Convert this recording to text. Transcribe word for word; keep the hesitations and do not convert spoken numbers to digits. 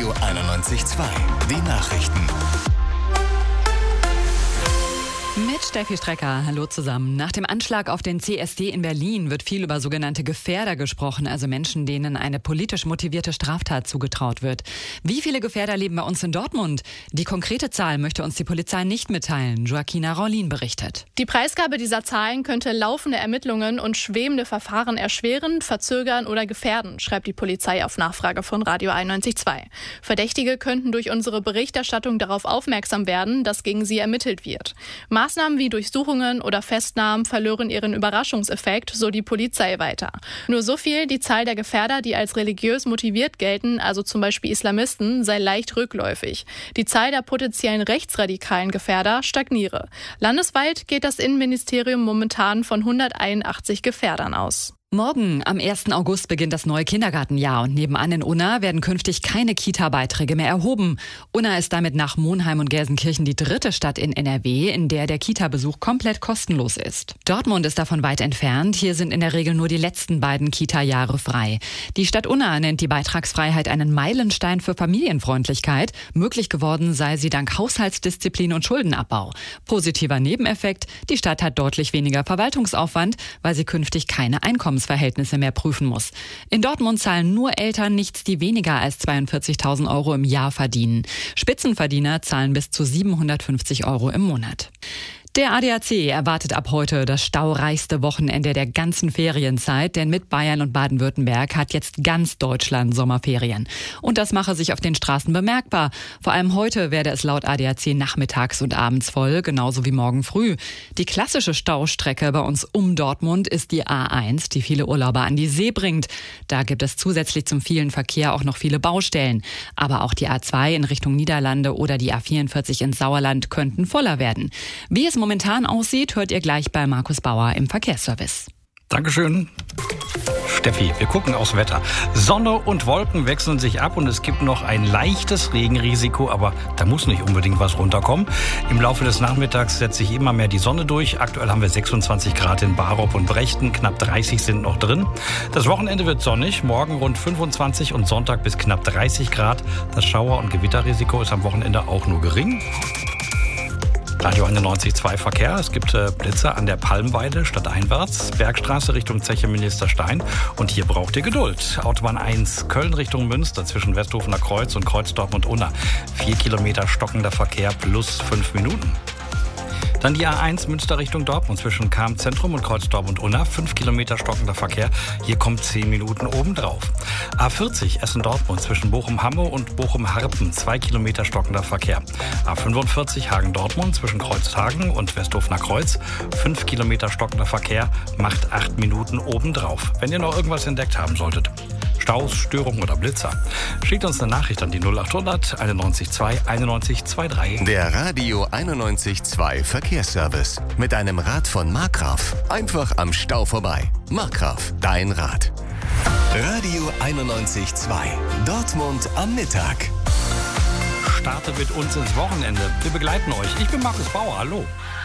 Radio einundneunzig Komma zwei. Die Nachrichten. Mit Steffi Strecker. Hallo zusammen. Nach dem Anschlag auf den C S D in Berlin wird viel über sogenannte Gefährder gesprochen, also Menschen, denen eine politisch motivierte Straftat zugetraut wird. Wie viele Gefährder leben bei uns in Dortmund? Die konkrete Zahl möchte uns die Polizei nicht mitteilen. Joaquina Rollin berichtet. Die Preisgabe dieser Zahlen könnte laufende Ermittlungen und schwebende Verfahren erschweren, verzögern oder gefährden, schreibt die Polizei auf Nachfrage von Radio einundneunzig Komma zwei. Verdächtige könnten durch unsere Berichterstattung darauf aufmerksam werden, dass gegen sie ermittelt wird. Maßnahmen wie Durchsuchungen oder Festnahmen verlören ihren Überraschungseffekt, so die Polizei weiter. Nur so viel, die Zahl der Gefährder, die als religiös motiviert gelten, also zum Beispiel Islamisten, sei leicht rückläufig. Die Zahl der potenziellen rechtsradikalen Gefährder stagniere. Landesweit geht das Innenministerium momentan von hunderteinundachtzig Gefährdern aus. Morgen, am ersten August, beginnt das neue Kindergartenjahr und nebenan in Unna werden künftig keine Kita-Beiträge mehr erhoben. Unna ist damit nach Monheim und Gelsenkirchen die dritte Stadt in N R W, in der der Kita-Besuch komplett kostenlos ist. Dortmund ist davon weit entfernt. Hier sind in der Regel nur die letzten beiden Kita-Jahre frei. Die Stadt Unna nennt die Beitragsfreiheit einen Meilenstein für Familienfreundlichkeit. Möglich geworden sei sie dank Haushaltsdisziplin und Schuldenabbau. Positiver Nebeneffekt: Die Stadt hat deutlich weniger Verwaltungsaufwand, weil sie künftig keine Einkommensverhältnisse mehr prüfen muss. In Dortmund zahlen nur Eltern nichts, die weniger als zweiundvierzigtausend Euro im Jahr verdienen. Spitzenverdiener zahlen bis zu siebenhundertfünfzig Euro im Monat. Der A D A C erwartet ab heute das staureichste Wochenende der ganzen Ferienzeit, denn mit Bayern und Baden-Württemberg hat jetzt ganz Deutschland Sommerferien. Und das mache sich auf den Straßen bemerkbar. Vor allem heute werde es laut A D A C nachmittags und abends voll, genauso wie morgen früh. Die klassische Staustrecke bei uns um Dortmund ist die A eins, die viele Urlauber an die See bringt. Da gibt es zusätzlich zum vielen Verkehr auch noch viele Baustellen. Aber auch die A zwei in Richtung Niederlande oder die A vierundvierzig ins Sauerland könnten voller werden. Wie es momentan aussieht, hört ihr gleich bei Markus Bauer im Verkehrsservice. Dankeschön, Steffi. Wir gucken aufs Wetter. Sonne und Wolken wechseln sich ab und es gibt noch ein leichtes Regenrisiko, aber da muss nicht unbedingt was runterkommen. Im Laufe des Nachmittags setzt sich immer mehr die Sonne durch. Aktuell haben wir sechsundzwanzig Grad in Barop und Brechten, knapp dreißig sind noch drin. Das Wochenende wird sonnig, morgen rund fünfundzwanzig und Sonntag bis knapp dreißig Grad. Das Schauer- und Gewitterrisiko ist am Wochenende auch nur gering. Radio einundneunzig Komma zwei Verkehr. Es gibt äh, Blitze an der Palmweide stadteinwärts, Bergstraße Richtung Zeche Ministerstein. Und hier braucht ihr Geduld. Autobahn eins Köln Richtung Münster zwischen Westhofener Kreuz und Kreuz Dortmund Unna. Vier Kilometer stockender Verkehr plus fünf Minuten. Dann die A eins Münster Richtung Dortmund zwischen Cham Zentrum und Kreuz Dortmund Unna. Fünf Kilometer stockender Verkehr. Hier kommt zehn Minuten obendrauf. A vierzig Essen Dortmund zwischen Bochum-Hamme und Bochum-Harpen. Zwei Kilometer stockender Verkehr. A fünfundvierzig Hagen Dortmund zwischen Kreuzhagen und Westhofener Kreuz. Fünf Kilometer stockender Verkehr macht acht Minuten obendrauf. Wenn ihr noch irgendwas entdeckt haben solltet. Staus, Störungen oder Blitzer. Schickt uns eine Nachricht an die null achthundert einundneunzig zwei einundneunzig dreiundzwanzig. Der Radio einundneunzig Komma zwei Verkehrsservice. Mit einem Rad von Markgraf. Einfach am Stau vorbei. Markgraf, dein Rad. Radio einundneunzig Komma zwei. Dortmund am Mittag. Startet mit uns ins Wochenende. Wir begleiten euch. Ich bin Markus Bauer. Hallo.